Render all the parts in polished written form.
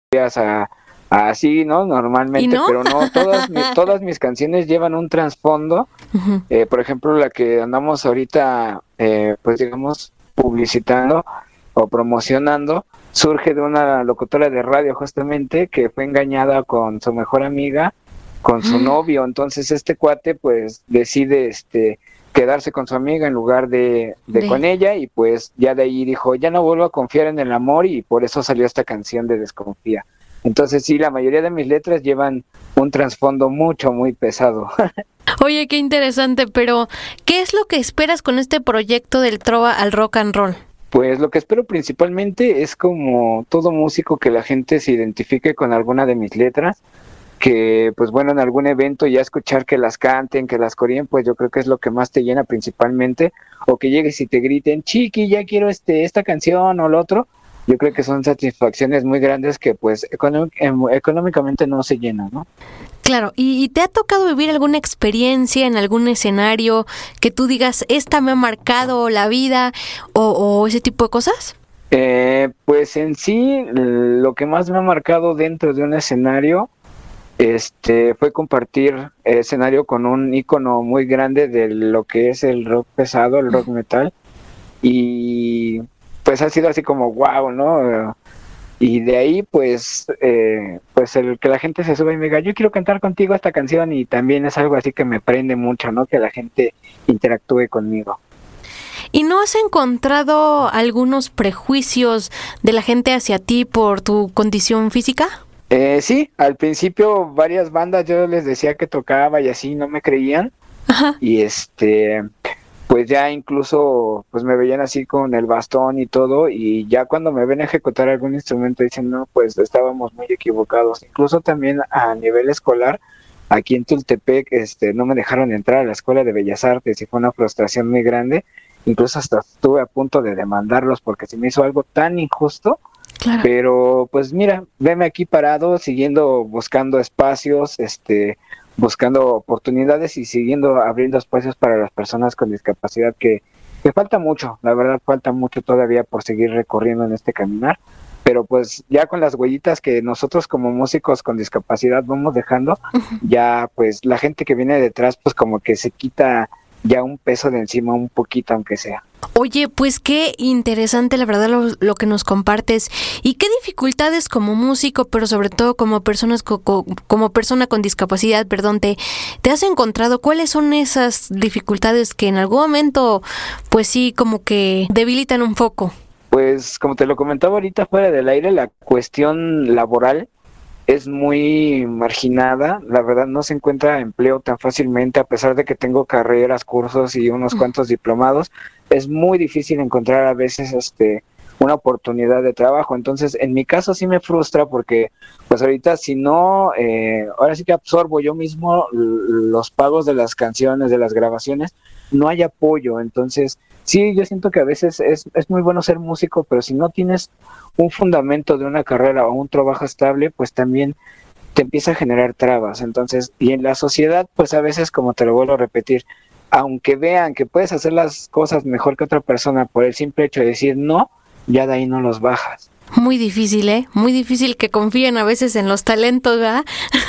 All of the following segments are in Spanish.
así, ¿no? Normalmente, no? pero no, todas mis canciones llevan un trasfondo. Uh-huh. Por ejemplo, la que andamos ahorita, pues digamos, publicitando o promocionando, surge de una locutora de radio justamente que fue engañada con su mejor amiga, con su novio. Entonces este cuate pues decide quedarse con su amiga en lugar de con ella, y pues ya de ahí dijo, ya no vuelvo a confiar en el amor, y por eso salió esta canción de Desconfía. Entonces sí, la mayoría de mis letras llevan un trasfondo muy pesado. Oye, qué interesante, pero ¿qué es lo que esperas con este proyecto del Trova al Rock and Roll? Pues lo que espero principalmente es, como todo músico, que la gente se identifique con alguna de mis letras, que pues bueno, en algún evento ya escuchar que las canten, que las coreen, pues yo creo que es lo que más te llena principalmente, o que llegues y te griten, chiqui, ya quiero esta canción o lo otro. Yo creo que son satisfacciones muy grandes que pues económicamente no se llenan, ¿no? Claro, ¿y te ha tocado vivir alguna experiencia en algún escenario que tú digas, esta me ha marcado la vida, o ese tipo de cosas? Pues en sí, lo que más me ha marcado dentro de un escenario fue compartir escenario con un ícono muy grande de lo que es el rock pesado, el rock metal, y pues ha sido así como wow, ¿no? Y de ahí pues el que la gente se sube y me diga, yo quiero cantar contigo esta canción, y también es algo así que me prende mucho, ¿no? Que la gente interactúe conmigo. ¿Y no has encontrado algunos prejuicios de la gente hacia ti por tu condición física? Sí, al principio varias bandas yo les decía que tocaba y así no me creían. Ajá. Y pues ya incluso pues me veían así con el bastón y todo, y ya cuando me ven ejecutar algún instrumento dicen, no, pues estábamos muy equivocados. Incluso también a nivel escolar, aquí en Tultepec, no me dejaron entrar a la Escuela de Bellas Artes, y fue una frustración muy grande. Incluso hasta estuve a punto de demandarlos porque se me hizo algo tan injusto. Claro. Pero pues mira, veme aquí parado, siguiendo buscando espacios, buscando oportunidades y siguiendo abriendo espacios para las personas con discapacidad, que falta mucho, la verdad falta mucho todavía por seguir recorriendo en este caminar, pero pues ya con las huellitas que nosotros como músicos con discapacidad vamos dejando, ya pues la gente que viene detrás pues como que se quita ya un peso de encima, un poquito aunque sea. Oye, pues qué interesante la verdad lo que nos compartes, y qué dificultades como músico, pero sobre todo como como persona con discapacidad, te has encontrado. ¿Cuáles son esas dificultades que en algún momento pues sí como que debilitan un poco? Pues como te lo comentaba ahorita fuera del aire, la cuestión laboral es muy marginada, la verdad no se encuentra empleo tan fácilmente, a pesar de que tengo carreras, cursos y unos cuantos diplomados, es muy difícil encontrar a veces una oportunidad de trabajo. Entonces en mi caso sí me frustra porque pues ahorita si no, ahora sí que absorbo yo mismo los pagos de las canciones, de las grabaciones, no hay apoyo. Entonces sí, yo siento que a veces es muy bueno ser músico, pero si no tienes un fundamento de una carrera o un trabajo estable, pues también te empieza a generar trabas. Entonces, y en la sociedad, pues a veces, como te lo vuelvo a repetir, aunque vean que puedes hacer las cosas mejor que otra persona por el simple hecho de decir no, ya de ahí no los bajas. Muy difícil, muy difícil que confíen a veces en los talentos, ¿verdad?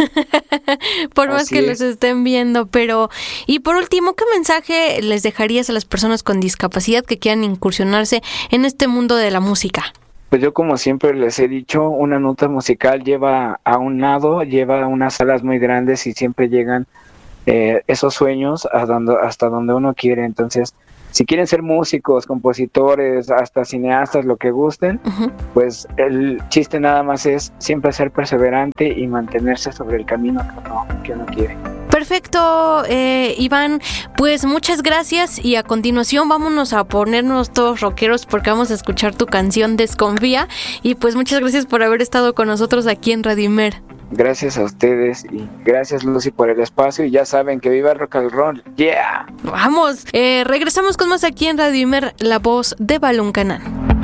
Por más que los estén viendo. Pero, y por último, ¿qué mensaje les dejarías a las personas con discapacidad que quieran incursionarse en este mundo de la música? Pues yo, como siempre les he dicho, una nota musical lleva a un lado, lleva a unas alas muy grandes, y siempre llegan esos sueños hasta donde uno quiere. Entonces, si quieren ser músicos, compositores, hasta cineastas, lo que gusten, pues el chiste nada más es siempre ser perseverante y mantenerse sobre el camino que uno quiere. Perfecto, Iván, pues muchas gracias, y a continuación vámonos a ponernos todos rockeros porque vamos a escuchar tu canción Desconfía, y pues muchas gracias por haber estado con nosotros aquí en Radio Imer. Gracias a ustedes, y gracias, Lucy, por el espacio, y ya saben que viva el rock and roll. ¡Yeah! Vamos, regresamos con más aquí en Radio Imer, la voz de Balún Canán.